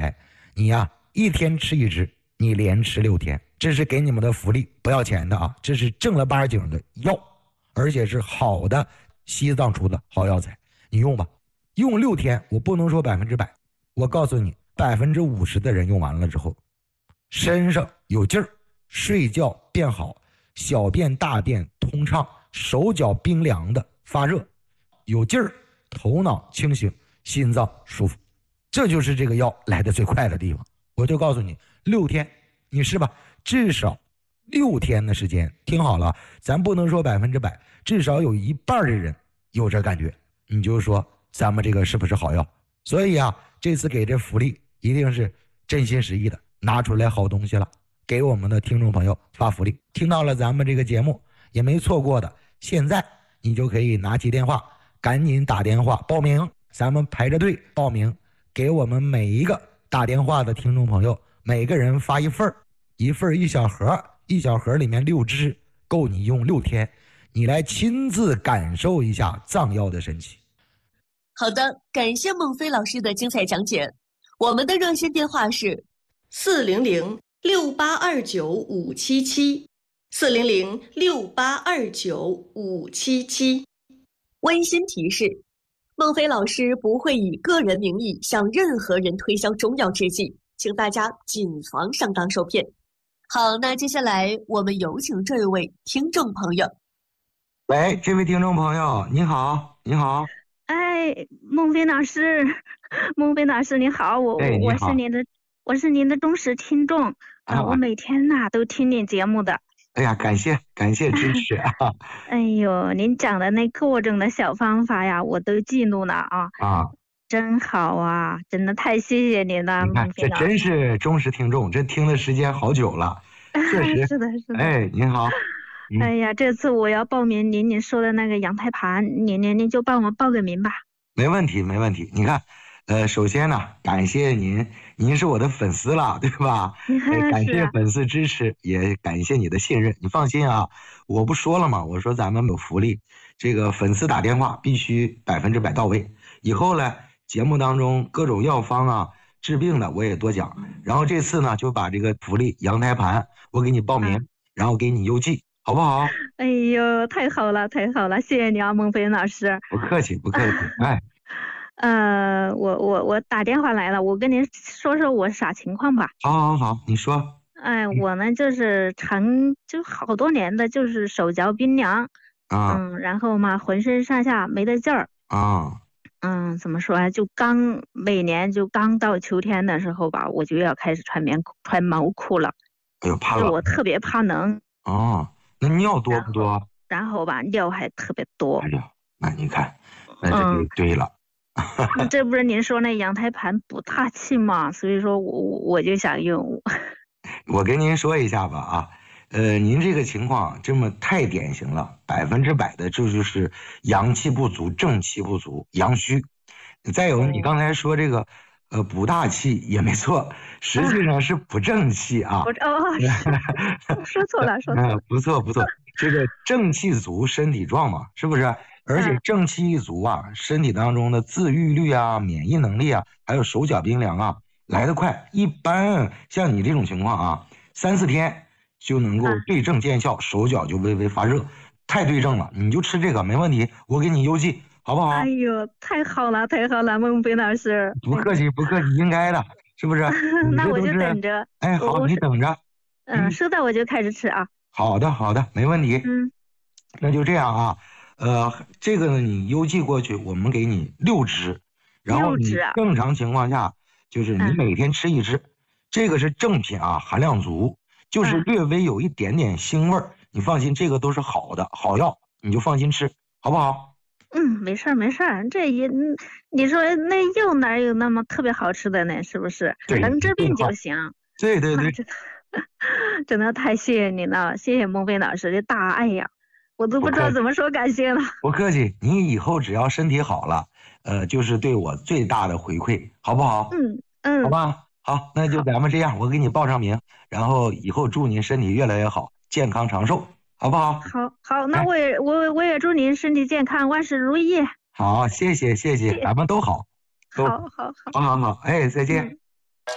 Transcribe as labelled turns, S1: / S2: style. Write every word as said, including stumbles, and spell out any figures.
S1: 材，你呀、啊、一天吃一支，你连吃六天，这是给你们的福利，不要钱的啊，这是正儿八经的药，而且是好的西藏出的好药材，你用吧，用六天，我不能说百分之百，我告诉你，百分之五十的人用完了之后，身上有劲儿，睡觉变好，小便大便通畅，手脚冰凉的发热，有劲儿，头脑清醒，心脏舒服，这就是这个药来的最快的地方。我就告诉你，六天，你试吧，至少六天的时间，听好了，咱不能说百分之百，至少有一半的人有这感觉，你就说咱们这个是不是好药？所以啊，这次给这福利一定是真心实意的，拿出来好东西了，给我们的听众朋友发福利。听到了咱们这个节目也没错过的，现在你就可以拿起电话，赶紧打电话报名，咱们排着队报名，给我们每一个打电话的听众朋友，每个人发一份一份一小盒，一小盒里面六支，够你用六天，你来亲自感受一下藏药的神奇。
S2: 好的，感谢孟非老师的精彩讲解。我们的热线电话是
S3: 四零零六八二九五七七，四零零六八二九五七七。
S2: 温馨提示：孟非老师不会以个人名义向任何人推销中药制剂，请大家谨防上当受骗。好，那接下来我们有请这位听众朋友。
S1: 喂，这位听众朋友，你好，你好。
S4: 哎，孟非老师，孟非老师你好，我、
S1: 哎、
S4: 我是您的我是您的忠实听众啊、呃，我每天呐、啊、都听您节目的。
S1: 哎呀，感谢感谢支持啊！
S4: 哎呦，您讲的那各种的小方法呀，我都记录了啊
S1: 啊，
S4: 真好啊，真的太谢谢您了。
S1: 你看，这真是忠实听众，这听的时间好久了，确实
S4: 是的，是的。
S1: 哎，您好。
S4: 嗯、哎呀，这次我要报名您您说的那个羊胎盘，您您您就帮我报个名吧。
S1: 没问题，没问题。你看，呃，首先呢，感谢您，您是我的粉丝了，对吧？哎、感谢粉丝支持，也感谢你的信任。你放心啊，我不说了吗？我说咱们有福利，这个粉丝打电话必须百分之百到位。以后呢，节目当中各种药方啊、治病的我也多讲。然后这次呢，就把这个福利羊胎盘我给你报名，嗯、然后给你邮寄。好不好？
S4: 哎呦，太好了，太好了！谢谢你啊，孟非老师。
S1: 不客气，不客气。哎，
S4: 呃，我我我打电话来了，我跟您说说我啥情况吧。
S1: 好，好，好，你说。
S4: 哎，我呢就是常就好多年的，就是手脚冰凉
S1: 啊，
S4: 嗯，然后嘛，浑身上下没得劲儿
S1: 啊。
S4: 嗯，怎么说啊？就刚每年就刚到秋天的时候吧，我就要开始穿棉穿毛裤了。
S1: 哎呦，怕冷。
S4: 我特别怕冷。
S1: 哦。那尿多不多？
S4: 然后吧，尿还特别多。
S1: 哎呀，那你看，那这就对了。
S4: 嗯、这不是您说那羊胎盘补大气吗？所以说我我就想用。
S1: 我跟您说一下吧啊，呃，您这个情况这么太典型了，百分之百的这就是阳气不足、正气不足、阳虚。再有，你刚才说这个。呃，补大气也没错，实际上是补正气啊。
S4: 哦，说错了，说错了。
S1: 不错不错，这个正气足，身体壮嘛，是不是？而且正气一足啊，身体当中的自愈率啊、免疫能力啊，还有手脚冰凉啊，来得快。一般像你这种情况啊，三四天就能够对症见效，手脚就微微发热，太对症了。你就吃这个没问题，我给你邮寄。好不好？
S4: 哎呦，太好了，太好了，孟非老师。
S1: 不客气，不客气，应该的，是不是？
S4: 那我就等着。
S1: 哎，好，你等着。
S4: 嗯，收到我就开始吃啊。
S1: 好的，好的，没问题。
S4: 嗯，
S1: 那就这样啊。呃，这个呢，你邮寄过去，我们给你六支，然后你正常情况下就是你每天吃一支，这个是正品啊，含量足，就是略微有一点点腥味儿，你放心，这个都是好的好药，你就放心吃，好不好？
S4: 嗯，没事儿没事儿，这也，你说那药哪有那么特别好吃的呢？是不是？能治病就行。
S1: 对对对，
S4: 真的太谢谢你了，谢谢孟非老师的大爱呀，我都不知道怎么说感谢了。
S1: 不客气，你以后只要身体好了，呃，就是对我最大的回馈，好不好？
S4: 嗯嗯，
S1: 好吧，好，那就咱们这样，我给你报上名，然后以后祝您身体越来越好，健康长寿。好不好？
S4: 好，好，那我也、哎、我我也祝您身体健康，万事如意。
S1: 好，谢谢谢谢，咱们都好。
S4: 好好好，
S1: 好好好，哎，再见。
S4: 嗯